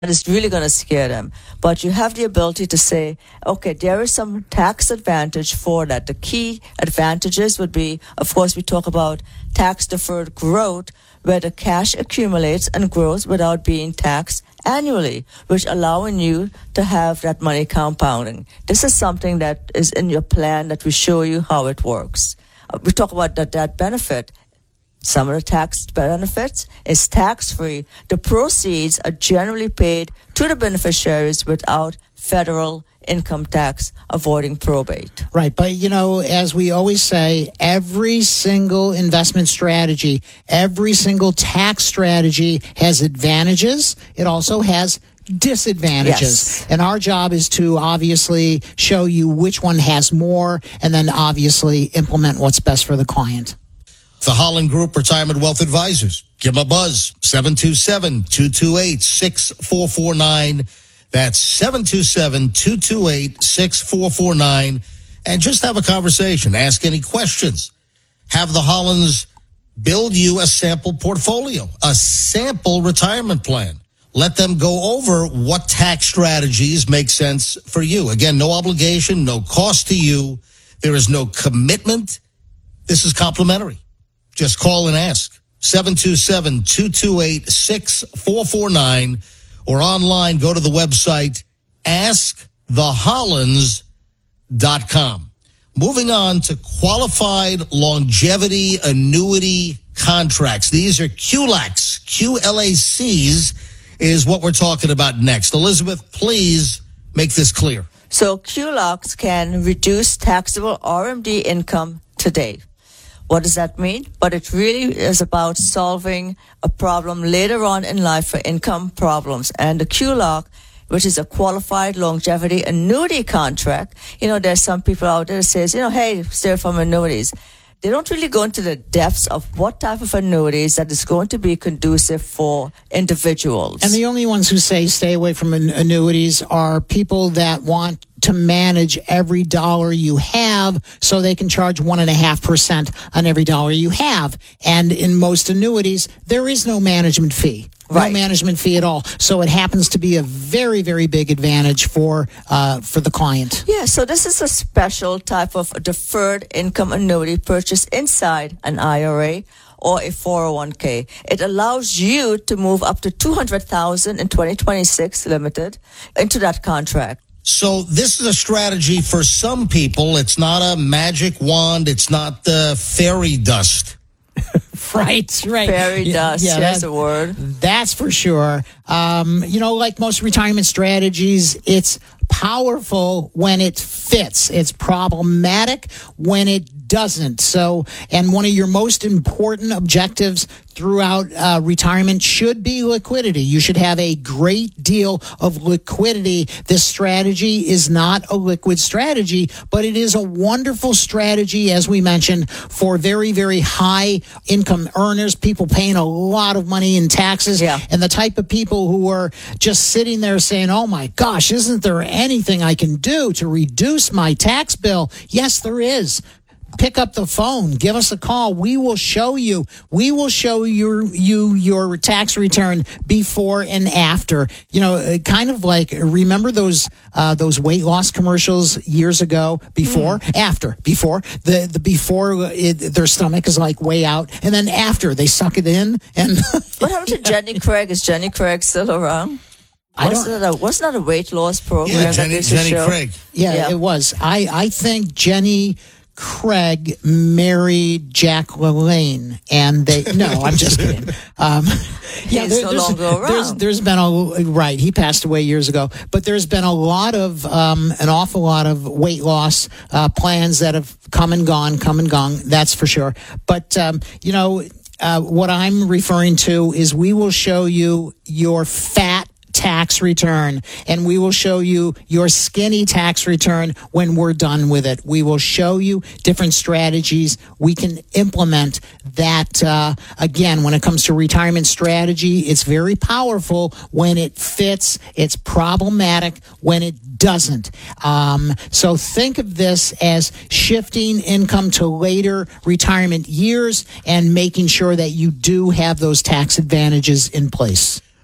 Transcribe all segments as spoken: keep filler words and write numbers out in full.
is really going to scare them. But you have the ability to say, okay, there is some tax advantage for that. The key advantages would be, of course, we talk about tax-deferred growth, where the cash accumulates and grows without being taxed annually, which allowing you to have that money compounding. This is something that is in your plan that we show you how it works. Uh, we talk about that, that benefit. Some of the tax benefits is tax-free. The proceeds are generally paid to the beneficiaries without federal income tax, avoiding probate. Right. But, you know, as we always say, every single investment strategy, every single tax strategy has advantages. It also has disadvantages. Yes. And our job is to obviously show you which one has more and then obviously implement what's best for the client. The Holland Group Retirement Wealth Advisors. Give them a buzz, seven two seven, two two eight, six four four nine. That's seven two seven, two two eight, six four four nine. And just have a conversation. Ask any questions. Have the Hollands build you a sample portfolio, a sample retirement plan. Let them go over what tax strategies make sense for you. Again, no obligation, no cost to you. There is no commitment. This is complimentary. Just call and ask. seven two seven, two two eight, six four four nine. Or online, go to the website, ask the hollands dot com. Moving on to qualified longevity annuity contracts. These are Q L A Cs. Q L A Cs is what we're talking about next. Elizabeth, please make this clear. So Q L A Cs can reduce taxable R M D income today. What does that mean? But it really is about solving a problem later on in life for income problems. And the Q L A C, which is a qualified longevity annuity contract, you know, there's some people out there that says, you know, hey, stay from annuities. They don't really go into the depths of what type of annuities that is going to be conducive for individuals. And the only ones who say stay away from an- annuities are people that want to manage every dollar you have so they can charge one and a half percent on every dollar you have. And in most annuities, there is no management fee. Right. No management fee at all. So it happens to be a very, very big advantage for uh, for the client. Yeah, so this is a special type of deferred income annuity purchased inside an I R A or a four oh one k. It allows you to move up to two hundred thousand dollars in twenty twenty-six limited into that contract. So this is a strategy for some people. It's not a magic wand. It's not the fairy dust. Right, right. Fairy Yeah, dust, yeah, that's that- a word. That's for sure. Um, you know, like most retirement strategies, it's powerful when it fits. It's problematic when it doesn't. So, and one of your most important objectives throughout uh, retirement should be liquidity. You should have a great deal of liquidity. This strategy is not a liquid strategy, but it is a wonderful strategy, as we mentioned, for very, very high income earners, people paying a lot of money in taxes, Yeah. and the type of people who are just sitting there saying, oh my gosh, isn't there anything I can do to reduce my tax bill? Yes, there is. Pick up the phone. Give us a call. We will show you. We will show you, you your tax return before and after. You know, uh, kind of like, remember those uh, those weight loss commercials years ago? Before, mm. after, before. The the before, it, their stomach is like way out. And then after, they suck it in. And What happened to Jenny Craig? Is Jenny Craig still around? I Wasn't don't, it a, wasn't that a weight loss program? Yeah, that Jenny, they used to Jenny show? Craig. yeah, Yeah. it was. I, I think Jenny Craig married Jack LaLanne, and they. No, I'm just kidding. Um, yeah, He's no longer around. There's, there's been a right. He passed away years ago, but there's been a lot of um, an awful lot of weight loss uh, plans that have come and gone, come and gone. That's for sure. But um, you know, uh, what I'm referring to is we will show you your fat tax return, and we will show you your skinny tax return when we're done with it. We will show you different strategies we can implement that, uh, again, when it comes to retirement strategy, it's very powerful when it fits. It's problematic when it doesn't. Um, so think of this as shifting income to later retirement years and making sure that you do have those tax advantages in place.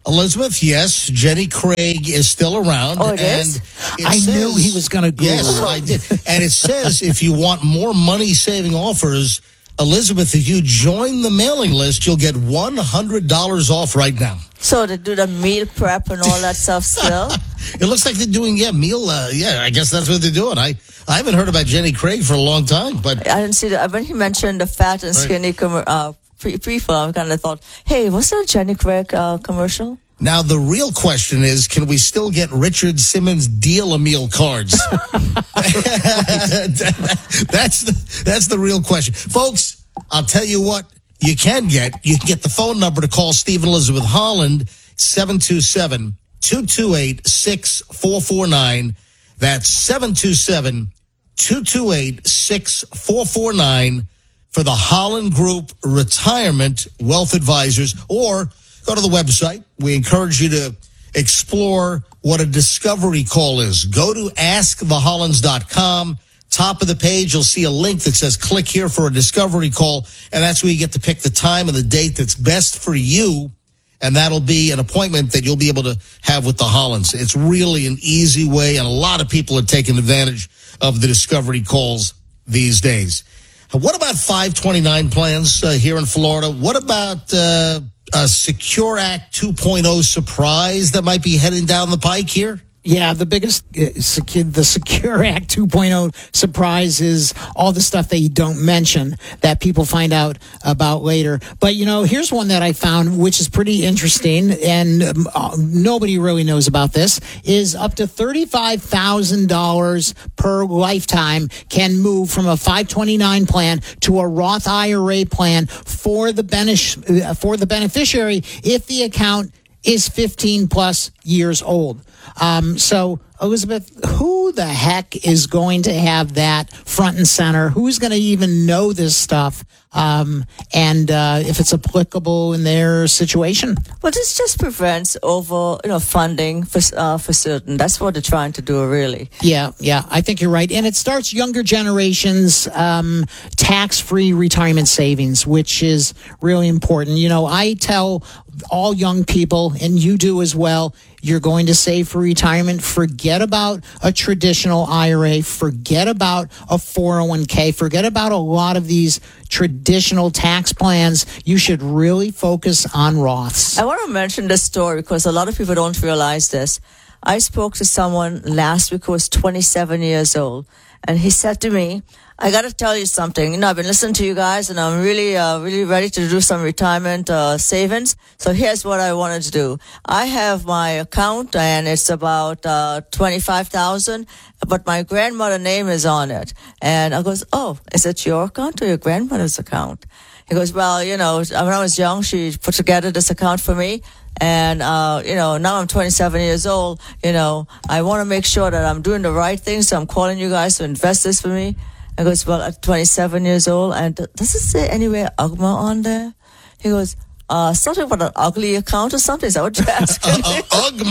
Elizabeth, yes, Jenny Craig is still around. Oh, it and is? it I says- knew he was going to Google Yes, it. I did. And it says if you want more money-saving offers, Elizabeth, if you join the mailing list, you'll get one hundred dollars off right now. So they do the meal prep and all that stuff still? It looks like they're doing, yeah, meal, uh, yeah, I guess that's what they're doing. I, I haven't heard about Jenny Craig for a long time, but I didn't see that. When he mentioned the fat and skinny com- uh, pre- pre-film, I kind of thought, hey, was there a Jenny Craig uh, commercial? now the real question is, can we still get Richard Simmons Deal-A-Meal cards? that's, the, that's the real question. Folks, I'll tell you what you can get. You can get the phone number to call Steve and Elizabeth Holland, seven two seven, two two eight, six four four nine. That's seven two seven, two two eight, six four four nine for the Holland Group Retirement Wealth Advisors. Or go to the website. We encourage you to explore what a discovery call is. Go to ask the hollands dot com. Top of the page, you'll see a link that says click here for a discovery call. And that's where you get to pick the time and the date that's best for you. And that'll be an appointment that you'll be able to have with the Hollands. It's really an easy way, and a lot of people are taking advantage of the discovery calls these days. What about five twenty-nine plans uh, here in Florida? What about uh, a Secure Act two point oh surprise that might be heading down the pike here? Yeah, the biggest, uh, secu- the Secure Act two point oh surprise is all the stuff that you don't mention that people find out about later. But, you know, here's one that I found, which is pretty interesting, and um, uh, nobody really knows about this, is up to thirty-five thousand dollars per lifetime can move from a five twenty-nine plan to a Roth I R A plan for the, benef- uh, for the beneficiary if the account is fifteen plus years old. Um, so, Elizabeth, who the heck is going to have that front and center? Who's going to even know this stuff? Um, and uh, if it's applicable in their situation? Well, this just prevents over, you know, funding for uh, for certain. That's what they're trying to do, really. Yeah, yeah, I think you're right. And it starts younger generations, um, tax-free retirement savings, which is really important. You know, I tell all young people, and you do as well, you're going to save for retirement. Forget about a traditional I R A. Forget about a four oh one k. Forget about a lot of these traditional tax plans. You should really focus on Roths. I want to mention this story because a lot of people don't realize this. I spoke to someone last week who was twenty-seven years old, and he said to me, I got to tell you something. You know, I've been listening to you guys, and I'm really, uh, really ready to do some retirement uh, savings. So here's what I wanted to do. I have my account, and it's about uh, twenty-five thousand, but my grandmother's name is on it. And I goes, oh, is it your account or your grandmother's account? He goes, well, you know, when I was young, she put together this account for me. And, uh, you know, now I'm twenty-seven years old. You know, I want to make sure that I'm doing the right thing. So I'm calling you guys to invest this for me. I goes, well, at twenty-seven years old. And does it say anywhere U G M A on there? He goes, uh, something about an ugly account or something. Is that what you're asking? Uh, uh, U G M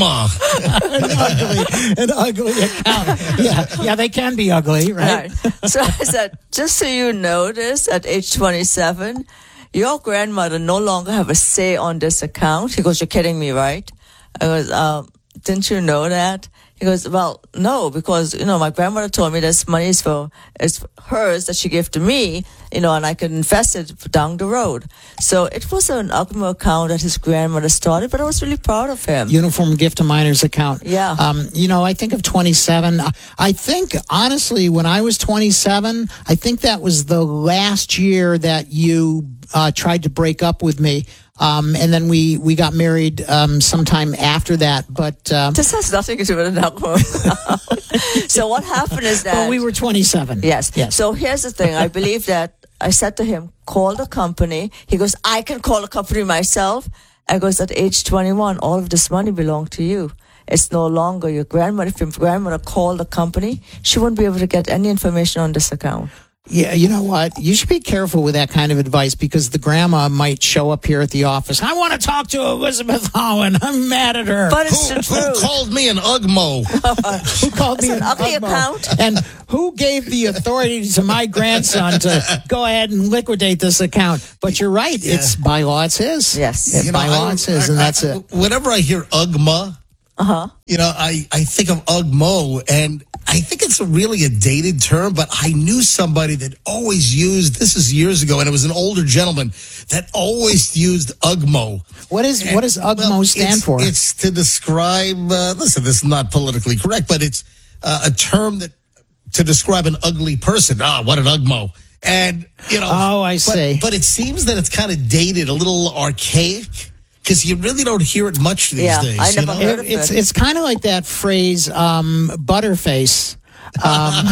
A. an ugly, an ugly account. Yeah, yeah, they can be ugly, right? Right. So I said, just so you know this, at age twenty-seven, your grandmother no longer have a say on this account. He goes, you're kidding me, right? I goes, um, didn't you know that? He goes, well, no, because, you know, my grandmother told me this money is for, is hers that she gave to me, you know, and I could invest it down the road. So it was an U G M A account that his grandmother started, but I was really proud of him. Uniform Gift to Minors account. Yeah. Um, you know, I think of twenty-seven. I think, honestly, when I was twenty-seven, I think that was the last year that you uh, tried to break up with me. Um, and then we, we got married um, sometime after that. But uh, this has nothing to do with an U G M A. So what happened is that... well, we were twenty-seven. Yes. Yes. So here's the thing. I believe that I said to him, call the company. He goes, I can call the company myself. I goes, at age twenty-one, all of this money belonged to you. It's no longer your grandmother. If your grandmother called the company, she wouldn't be able to get any information on this account. Yeah, you know what? You should be careful with that kind of advice because the grandma might show up here at the office. I want to talk to Elizabeth Holland. I'm mad at her. But it's Who, the who truth. called me an Ugmo? Who called me It's an ugly Ugmo? account. And who gave the authority to my grandson to go ahead and liquidate this account? But you're right. It's by law, it's his. Yes. It's You know, by law, I- it's his, I- and that's I- it. Whenever I hear Ugma, Uh-huh. you know, I, I think of Ugmo, and I think it's a really a dated term, but I knew somebody that always used, this is years ago, and it was an older gentleman that always used Ugmo. What is what does Ugmo Well, stand it's- for? It's to describe, uh, listen, this is not politically correct, but it's uh, a term that to describe an ugly person. Ah, what an Ugmo. And, you know. Oh, I but- see. But it seems that it's kind of dated, a little archaic, because you really don't hear it much these Yeah, days. I you never know? heard It- of it's it. it's kind of like that phrase, um, butterface. Um,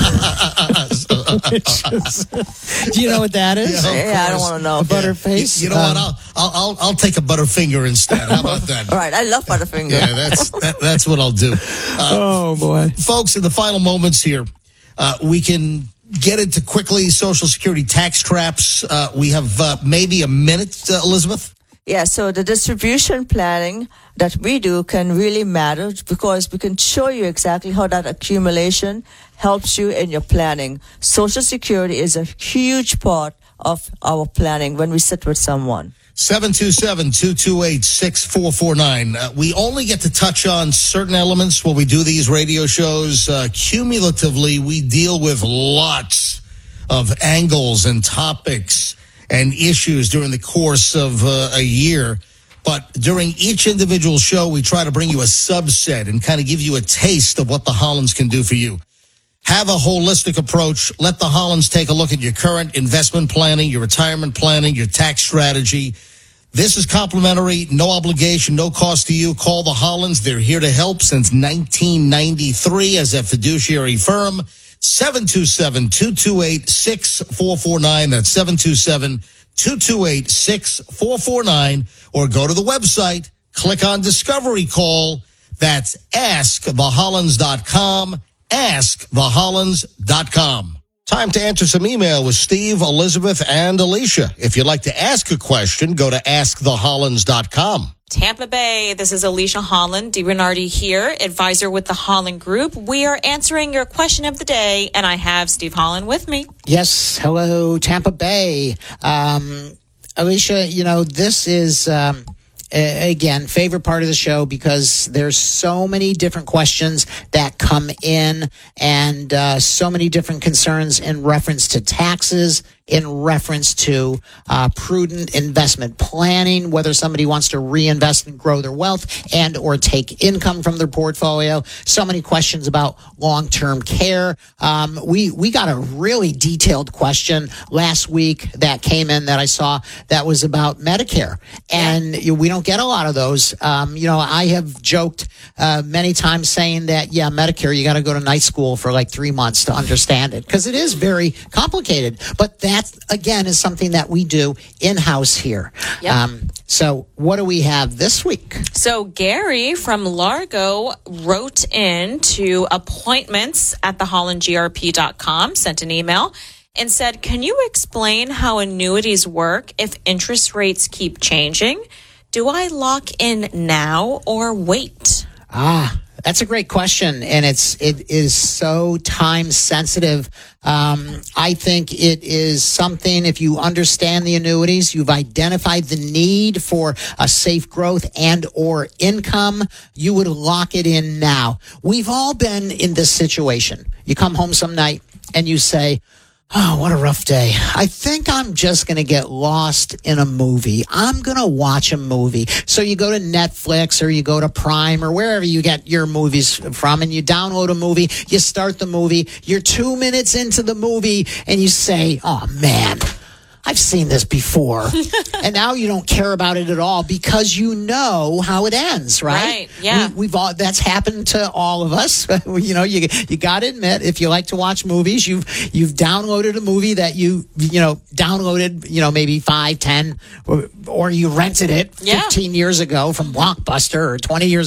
which is- do you know what that is? Yeah. Of Yeah, I don't course. want to know. A butterface. You, you know what? Um, I'll, I'll I'll I'll take a Butterfinger instead. How about that? All right, I love Butterfinger. Yeah, that's that, that's what I'll do. Uh, oh boy. folks, in the final moments here, uh, we can get into quickly Social Security tax traps. Uh, we have uh, maybe a minute, uh, Elizabeth. Yeah, so the distribution planning that we do can really matter because we can show you exactly how that accumulation helps you in your planning. Social Security is a huge part of our planning when we sit with someone. seven two seven, two two eight, six four four nine. Uh, we only get to touch on certain elements when we do these radio shows. Uh, cumulatively, we deal with lots of angles and topics and issues during the course of uh, a year. But during each individual show, we try to bring you a subset and kind of give you a taste of what the Hollands can do for you. Have a holistic approach. Let the Hollands take a look at your current investment planning, your retirement planning, your tax strategy. This is complimentary, no obligation, no cost to you. Call the Hollands. They're here to help since nineteen ninety-three as a fiduciary firm. seven two seven, two two eight, six four four nine. That's seven two seven, two two eight, six four four nine. Or go to the website, click on Discovery Call. That's ask the hollands dot com. ask the hollands dot com. Time to answer some email with Steve, Elizabeth, and Alicia. If you'd like to ask a question, go to ask the hollands dot com. Tampa Bay, this is Alicia Holland, DiRenardi here, advisor with the Holland Group. We are answering your question of the day, and I have Steve Holland with me. Yes. Hello, Tampa Bay. Um, Alicia, you know, this is, um, a- again, favorite part of the show because there's so many different questions that come in and uh, so many different concerns in reference to taxes, in reference to uh, prudent investment planning, whether somebody wants to reinvest and grow their wealth and or take income from their portfolio. So many questions about long-term care. Um, we, we got a really detailed question last week that came in that I saw that was about Medicare. And you- we don't get a lot of those. Um, you know, I have joked uh, many times saying that, yeah, Medicare, you got to go to night school for like three months to understand it because it is very complicated. But that, again, is something that we do in-house here. Yep. Um, so what do we have this week? So Gary from Largo wrote in to appointments at the holland g r p dot com, sent an email, and said, can you explain how annuities work if interest rates keep changing? Do I lock in now or wait? Ah, that's a great question, and it's it is so time sensitive. Um, I think it is something. If you understand the annuities, you've identified the need for a safe growth and or income. You would lock it in now. We've all been in this situation. You come home some night and you say, oh, what a rough day. I think I'm just going to get lost in a movie. I'm going to watch a movie. So you go to Netflix or you go to Prime or wherever you get your movies from and you download a movie. You start the movie. You're two minutes into the movie and you say, oh, man, I've seen this before. And now you don't care about it at all because you know how it ends, right? Right, yeah. We, we've all, that's happened to all of us. You know, you you got to admit, if you like to watch movies, you've you've downloaded a movie that you you know downloaded, you know, maybe five, ten, or, or you rented it Yeah. fifteen years ago from Blockbuster or twenty years ago.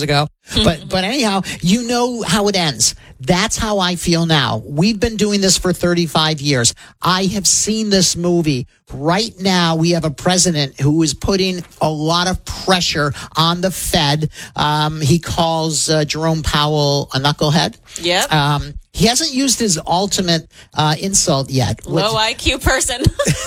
but but anyhow, you know how it ends. That's how I feel now. We've been doing this for thirty-five years. I have seen this movie. Right now, we have a president who is putting a lot of pressure on the Fed. Um, he calls uh, Jerome Powell a knucklehead. Yep. Um, he hasn't used his ultimate uh, insult yet. Low I Q person.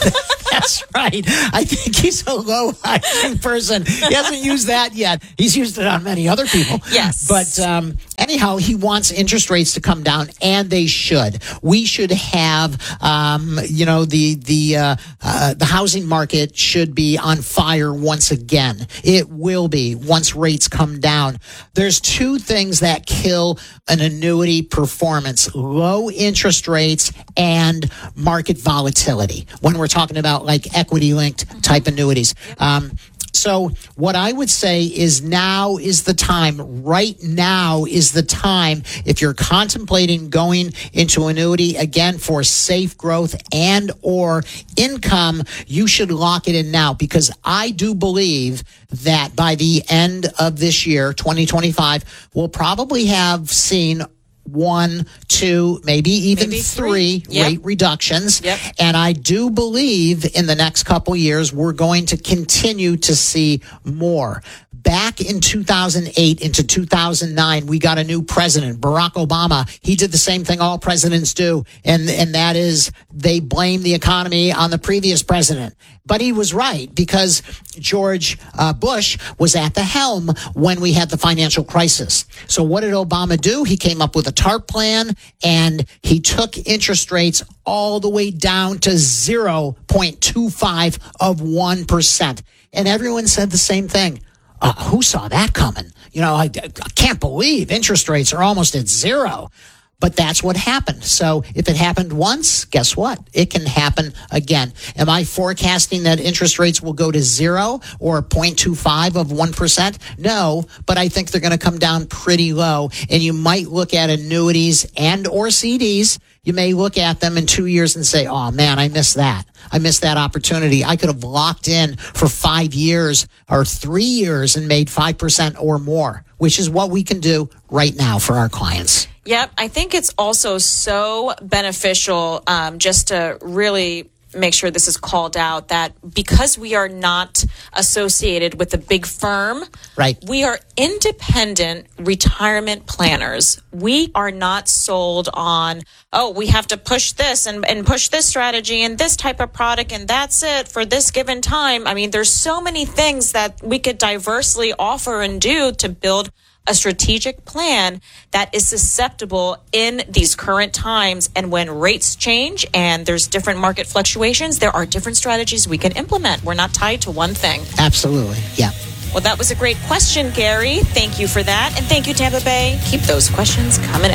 That's right. I think he's a low I Q person. He hasn't used that yet. He's used it on many other people. Yes. But um, anyhow, he wants interest rates to come down, and they should. We should have, um, you know, the the uh, uh, the housing market should be on fire once again. It will be once rates come down. There's two things that kill an annuity performance: low interest rates and market volatility. When we're talking about like equity-linked type annuities. Um, So what I would say is now is the time. Right now is the time. If you're contemplating going into annuity again for safe growth and or income, you should lock it in now, because I do believe that by the end of this year, twenty twenty-five, we'll probably have seen one, two, maybe even Maybe three, three. Yep. rate reductions. Yep. And I do believe in the next couple years, we're going to continue to see more. Back in two thousand eight into two thousand nine, we got a new president, Barack Obama. He did the same thing all presidents do, and and that is they blame the economy on the previous president. But he was right, because George uh, Bush was at the helm when we had the financial crisis. So what did Obama do? He came up with a TARP plan, and he took interest rates all the way down to zero point two five of one percent. And everyone said the same thing. Uh, who saw that coming? You know, I, I can't believe interest rates are almost at zero. But that's what happened. So if it happened once, guess what? It can happen again. Am I forecasting that interest rates will go to zero or zero point two five of one percent? No, but I think they're going to come down pretty low. And you might look at annuities and or C Ds. You may look at them in two years and say, oh, man, I missed that. I missed that opportunity. I could have locked in for five years or three years and made five percent or more, which is what we can do right now for our clients. Yep. I think it's also so beneficial um, just to really make sure this is called out, that because we are not associated with a big firm, right? We are independent retirement planners. We are not sold on, oh, we have to push this and, and push this strategy and this type of product, and that's it for this given time. I mean, there's so many things that we could diversely offer and do to build a strategic plan that is susceptible in these current times. And when rates change and there's different market fluctuations, there are different strategies we can implement. We're not tied to one thing. Absolutely. Yeah. Well, that was a great question, Gary. Thank you for that. And thank you, Tampa Bay. Keep those questions coming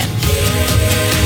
in.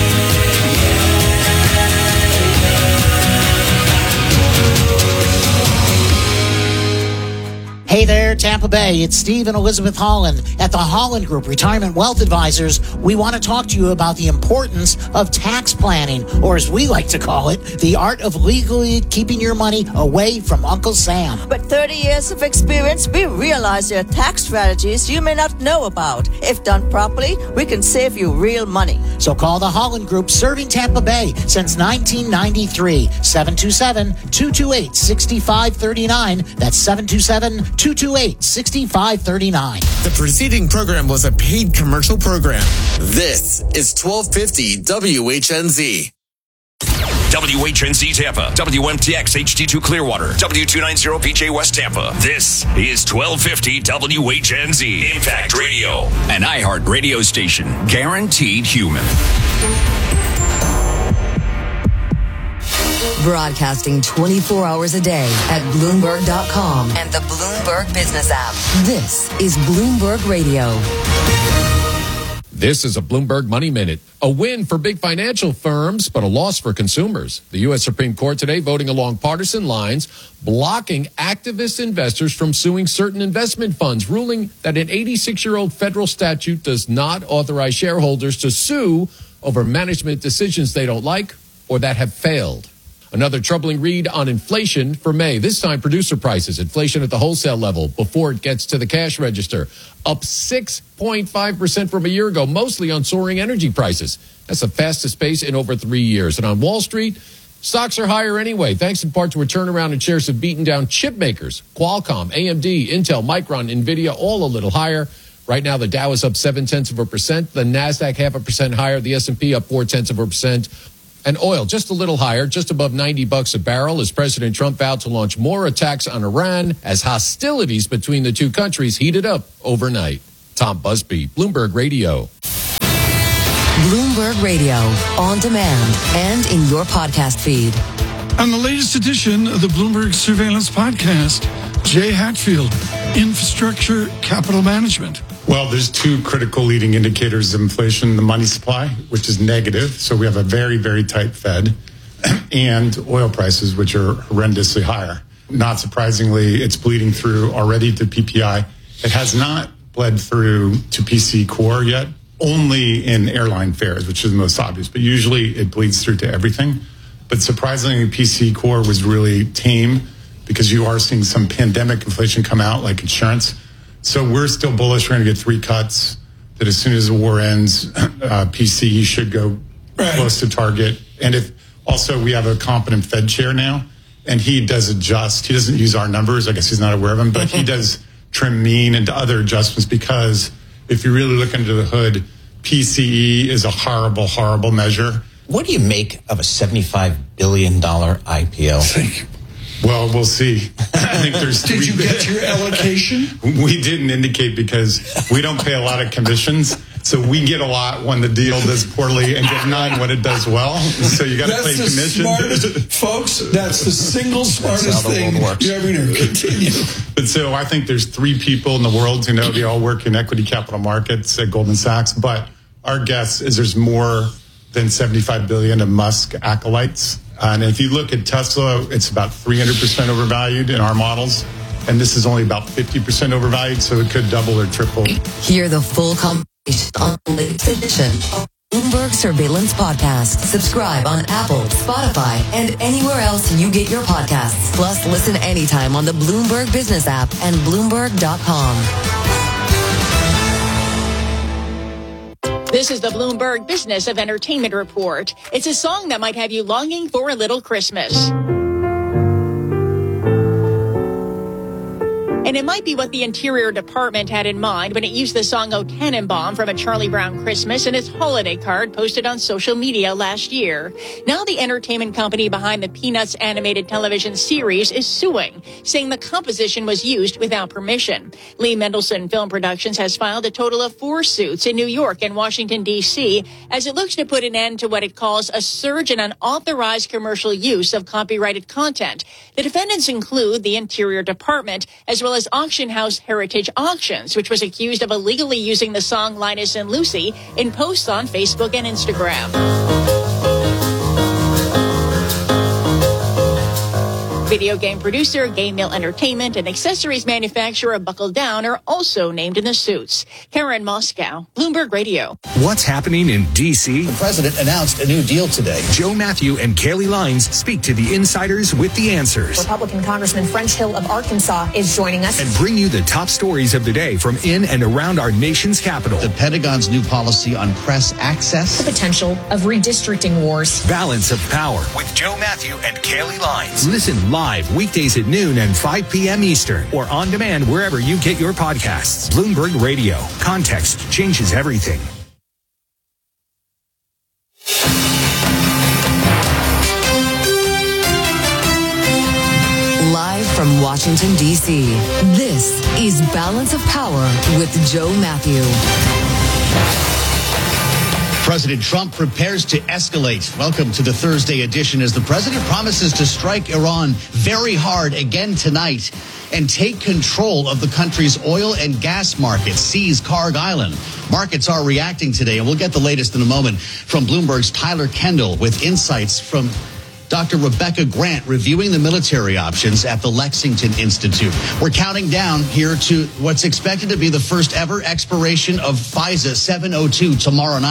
Hey there, Tampa Bay. It's Steve and Elizabeth Holland at the Holland Group Retirement Wealth Advisors. We want to talk to you about the importance of tax planning, or as we like to call it, the art of legally keeping your money away from Uncle Sam. With thirty years of experience, we realize there are tax strategies you may not know about. If done properly, we can save you real money. So call the Holland Group, serving Tampa Bay since nineteen ninety-three. seven two seven, two two eight, six five three nine. That's seven two seven, two two eight, six five three nine. The preceding program was a paid commercial program. This is twelve fifty W H N Z. W H N Z Tampa, W M T X H D two Clearwater, W two ninety P J West Tampa. This is twelve fifty W H N Z Impact Radio, an iHeart radio station, guaranteed human. Broadcasting twenty-four hours a day at Bloomberg dot com and the Bloomberg Business app. This is Bloomberg Radio. This is a Bloomberg Money Minute. A win for big financial firms, but a loss for consumers. The U S Supreme Court today voting along partisan lines, blocking activist investors from suing certain investment funds, ruling that an eighty-six-year-old federal statute does not authorize shareholders to sue over management decisions they don't like or that have failed. Another troubling read on inflation for May. This time, producer prices, inflation at the wholesale level before it gets to the cash register, up six point five percent from a year ago, mostly on soaring energy prices. That's the fastest pace in over three years. And on Wall Street, stocks are higher anyway, thanks in part to a turnaround in shares of beaten down chip makers. Qualcomm, A M D, Intel, Micron, NVIDIA, all a little higher. Right now, the Dow is up seven-tenths of a percent. The NASDAQ half a percent higher. The S and P up four-tenths of a percent. And oil just a little higher, just above ninety bucks a barrel, as President Trump vowed to launch more attacks on Iran as hostilities between the two countries heated up overnight. Tom Busby, Bloomberg Radio. Bloomberg Radio, on demand and in your podcast feed. On the latest edition of the Bloomberg Surveillance Podcast, Jay Hatfield, Infrastructure Capital Management. Well, there's two critical leading indicators of inflation, the money supply, which is negative. So we have a very, very tight Fed, and oil prices, which are horrendously higher. Not surprisingly, it's bleeding through already to P P I. It has not bled through to P C core yet, only in airline fares, which is the most obvious. But usually it bleeds through to everything. But surprisingly, P C core was really tame because you are seeing some pandemic inflation come out, like insurance. So we're still bullish. We're going to get three cuts, that as soon as the war ends, uh, P C E should go right close to target. And if also we have a competent Fed chair now, and he does adjust. He doesn't use our numbers. I guess he's not aware of them, but he does trim mean and other adjustments, because if you really look under the hood, P C E is a horrible, horrible measure. What do you make of a seventy-five billion dollars I P O? Thank you. Well, we'll see. I think there's. Did you get your allocation? We didn't indicate because we don't pay a lot of commissions, so we get a lot when the deal does poorly and get none when it does well. So you got to pay commission. Smartest, folks, that's the single smartest thing you ever know. Continue. But so I think there's three people in the world who know they all work in equity capital markets at Goldman Sachs. But our guess is there's more than seventy-five billion of Musk acolytes. And if you look at Tesla, it's about three hundred percent overvalued in our models. And this is only about fifty percent overvalued, so it could double or triple. Hear the full conversation on the latest edition of Bloomberg Surveillance Podcast. Subscribe on Apple, Spotify, and anywhere else you get your podcasts. Plus, listen anytime on the Bloomberg Business app and Bloomberg dot com. This is the Bloomberg Business of Entertainment Report. It's a song that might have you longing for a little Christmas. And it might be what the Interior Department had in mind when it used the song O Tannenbaum from A Charlie Brown Christmas in its holiday card posted on social media last year. Now the entertainment company behind the Peanuts animated television series is suing, saying the composition was used without permission. Lee Mendelsohn Film Productions has filed a total of four suits in New York and Washington, D C, as it looks to put an end to what it calls a surge in unauthorized commercial use of copyrighted content. The defendants include the Interior Department, as well as auction house Heritage Auctions, which was accused of illegally using the song Linus and Lucy in posts on Facebook and Instagram. Video game producer Game Mill Entertainment and accessories manufacturer Buckle Down are also named in the suits. Karen Moscow, Bloomberg Radio. What's happening in D C? The president announced a new deal today. Joe Matthew and Kaylee Lines speak to the insiders with the answers. Republican Congressman French Hill of Arkansas is joining us. And bring you the top stories of the day from in and around our nation's capital. The Pentagon's new policy on press access. The potential of redistricting wars. Balance of Power with Joe Matthew and Kaylee Lines. Listen live. Live weekdays at noon and five p.m. Eastern, or on demand wherever you get your podcasts. Bloomberg Radio. Context changes everything. Live from Washington, D C, this is Balance of Power with Joe Matthew. President Trump prepares to escalate. Welcome to the Thursday edition as the president promises to strike Iran very hard again tonight and take control of the country's oil and gas markets, seize Karg Island. Markets are reacting today, and we'll get the latest in a moment from Bloomberg's Tyler Kendall with insights from Doctor Rebecca Grant reviewing the military options at the Lexington Institute. We're counting down here to what's expected to be the first ever expiration of FISA seven oh two tomorrow night.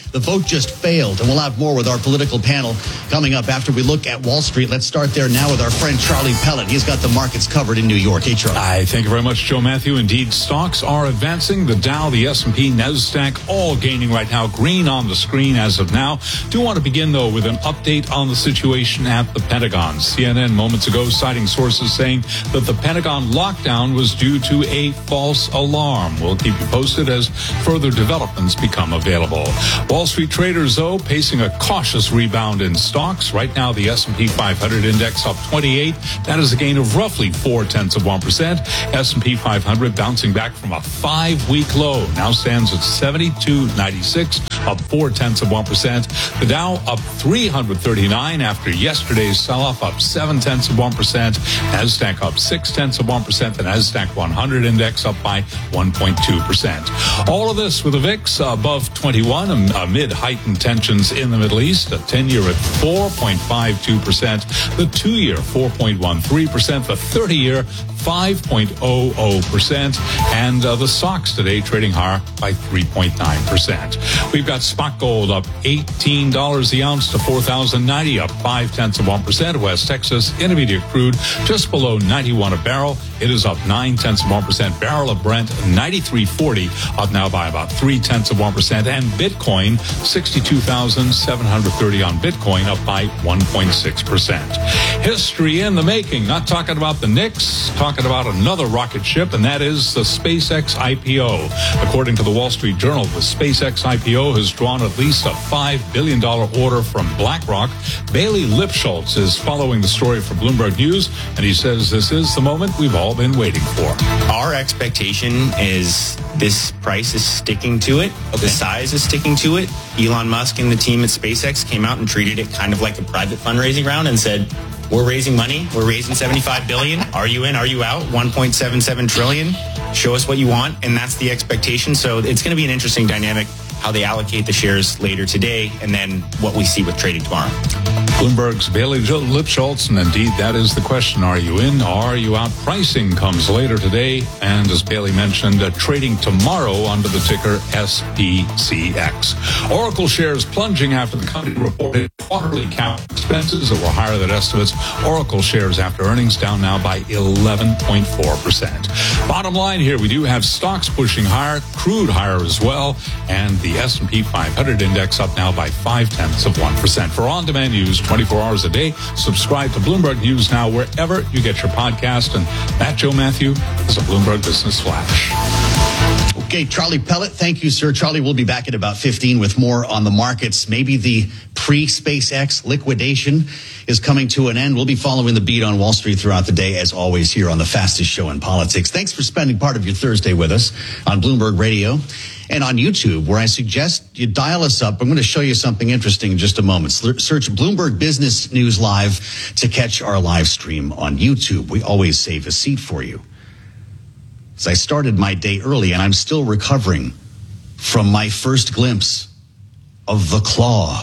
The vote just failed, and we'll have more with our political panel coming up after we look at Wall Street. Let's start there now with our friend Charlie Pellet. He's got the markets covered in New York. Hey, Charlie. Hi, thank you very much, Joe Matthew. Indeed, stocks are advancing. The Dow, the S and P, NASDAQ, all gaining right now. Green on the screen as of now. Do want to begin, though, with an update on the situation at the Pentagon. C N N moments ago citing sources saying that the Pentagon lockdown was due to a false alarm. We'll keep you posted as further developments become available. Wall Street traders, though, pacing a cautious rebound in stocks. Right now, the S and P five hundred index up twenty-eight. That is a gain of roughly four tenths of one percent. S and P five hundred bouncing back from a five-week low. Now stands at seventy-two ninety-six, up four tenths of one percent. The Dow up three hundred thirty-nine after yesterday's sell-off, up seven tenths of one percent. NASDAQ up six tenths of one percent. The NASDAQ one hundred index up by one point two percent. All of this with the V I X above twenty-one amid heightened tensions in the Middle East. The ten-year at four point five two percent. The two-year four point one three percent. The thirty-year five point zero zero percent. And uh, the stocks today trading higher by three point nine percent. We've got spot gold up eighteen dollars the ounce to four thousand ninety, up five tenths of one percent. West Texas Intermediate crude just below ninety-one a barrel. It is up nine tenths of one percent. Barrel of Brent ninety-three forty, up now by about three tenths of one percent. And Bitcoin sixty-two thousand seven hundred thirty on Bitcoin, up by one point six percent. History in the making. Not talking about the Knicks, talking about another rocket ship, and that is the SpaceX I P O. According to the Wall Street Journal, the SpaceX I P O has drawn at least a five billion dollars order from BlackRock. Bailey Lipschultz is following the story for Bloomberg News, and he says this is the moment we've all been waiting for. Our expectation is this price is sticking to it. Okay. The size is sticking to it. Elon Musk and the team at SpaceX came out and treated it kind of like a private fundraising round and said, we're raising money. We're raising seventy-five billion dollars. Are you in? Are you out? one point seven seven trillion dollars. Show us what you want. And that's the expectation. So it's going to be an interesting dynamic how they allocate the shares later today and then what we see with trading tomorrow. Bloomberg's Bailey Lipschultz, and indeed that is the question. Are you in? Are you out? Pricing comes later today. And as Bailey mentioned, uh, trading tomorrow under the ticker S P C X. Oracle shares plunging after the company reported quarterly cap expenses that were higher than estimates. Oracle shares after earnings down now by eleven point four percent. Bottom line here, we do have stocks pushing higher, crude higher as well, and the S and P five hundred index up now by five tenths of one percent. For on-demand news twenty-four hours a day, subscribe to Bloomberg News now wherever you get your podcast. And that, Joe Matthew, is a Bloomberg Business Flash. Okay, Charlie Pellet, thank you, sir. Charlie will be back at about fifteen with more on the markets. Maybe the pre-SpaceX liquidation is coming to an end. We'll be following the beat on Wall Street throughout the day, as always, here on the fastest show in politics. Thanks for spending part of your Thursday with us on Bloomberg Radio and on YouTube, where I suggest you dial us up. I'm going to show you something interesting in just a moment. Search Bloomberg Business News Live to catch our live stream on YouTube. We always save a seat for you. As I started my day early, and I'm still recovering from my first glimpse of the claw.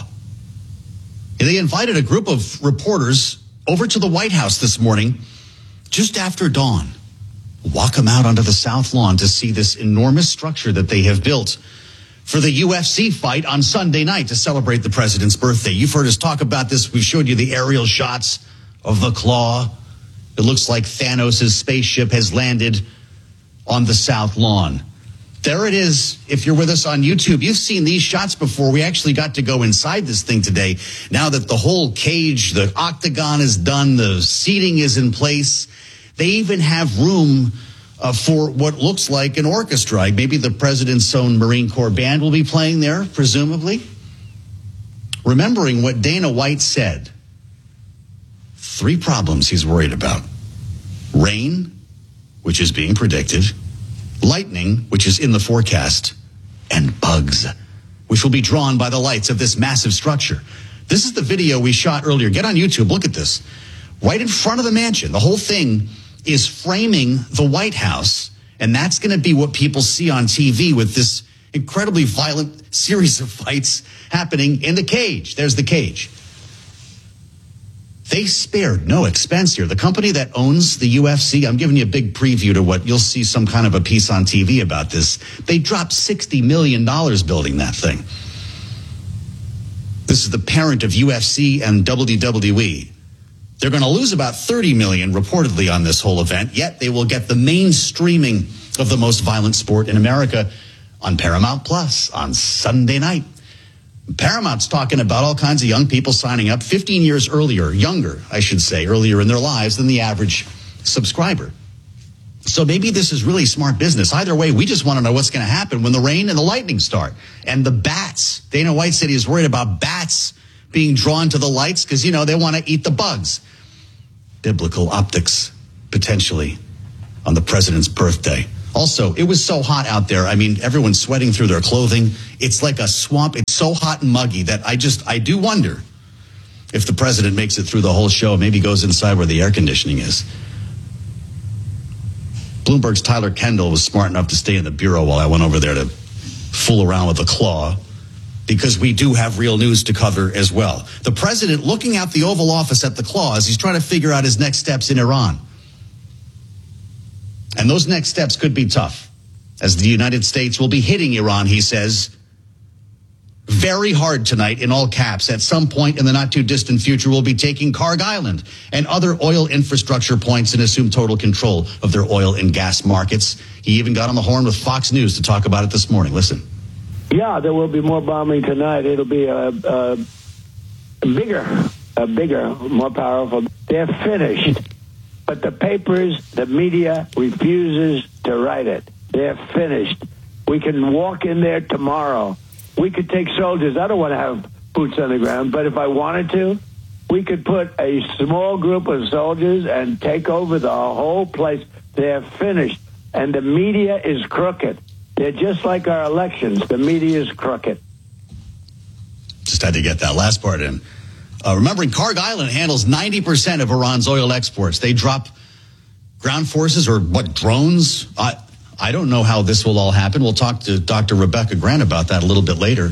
They invited a group of reporters over to the White House this morning, just after dawn. Walk them out onto the South Lawn to see this enormous structure that they have built for the U F C fight on Sunday night to celebrate the president's birthday. You've heard us talk about this. We showed you the aerial shots of the claw. It looks like Thanos' spaceship has landed on the South Lawn. There it is. If you're with us on YouTube, you've seen these shots before. We actually got to go inside this thing today. Now that the whole cage, the octagon is done, the seating is in place. They even have room uh, for what looks like an orchestra. Maybe the president's own Marine Corps band will be playing there, presumably. Remembering what Dana White said, three problems he's worried about. Rain, which is being predicted, lightning, which is in the forecast, and bugs, which will be drawn by the lights of this massive structure. This is the video we shot earlier. Get on YouTube. Look at this. Right in front of the mansion. The whole thing is framing the White House, and that's going to be what people see on T V with this incredibly violent series of fights happening in the cage. There's the cage. They spared no expense here. The company that owns the U F C, I'm giving you a big preview to what you'll see some kind of a piece on T V about this. They dropped sixty million dollars building that thing. This is the parent of U F C and W W E. They're going to lose about thirty million dollars reportedly on this whole event, yet they will get the mainstreaming of the most violent sport in America on Paramount Plus on Sunday night. Paramount's talking about all kinds of young people signing up fifteen years earlier, younger, I should say, earlier in their lives than the average subscriber. So maybe this is really smart business. Either way, we just want to know what's going to happen when the rain and the lightning start. And the bats. Dana White said he was worried about bats being drawn to the lights because, you know, they want to eat the bugs. Biblical optics, potentially, on the president's birthday. Also, it was so hot out there. I mean, everyone's sweating through their clothing. It's like a swamp. It's so hot and muggy that I just, I do wonder if the president makes it through the whole show, maybe goes inside where the air conditioning is. Bloomberg's Tyler Kendall was smart enough to stay in the bureau while I went over there to fool around with the claw, because we do have real news to cover as well. The president looking out the Oval Office at the claw as he's trying to figure out his next steps in Iran. And those next steps could be tough, as the United States will be hitting Iran, he says, very hard tonight, in all caps. At some point in the not-too-distant future, we'll be taking Karg Island and other oil infrastructure points and assume total control of their oil and gas markets. He even got on the horn with Fox News to talk about it this morning. Listen. Yeah, there will be more bombing tonight. It'll be a, a, a bigger, a bigger, more powerful. They're finished. But the papers, the media refuses to write it. They're finished. We can walk in there tomorrow. We could take soldiers. I don't want to have boots on the ground, but if I wanted to, we could put a small group of soldiers and take over the whole place. They're finished. And the media is crooked. They're just like our elections. The media is crooked. Just had to get that last part in. Uh, remembering Karg Island handles ninety percent of Iran's oil exports. They drop ground forces or what, drones? I, I don't know how this will all happen. We'll talk to Doctor Rebecca Grant about that a little bit later.